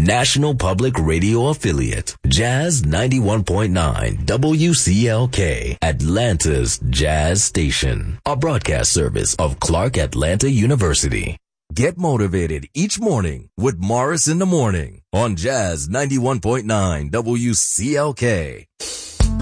National Public Radio affiliate, Jazz 91.9 WCLK, Atlanta's Jazz Station, a broadcast service of Clark Atlanta University. Get motivated each morning with Morris in the Morning on Jazz 91.9 WCLK.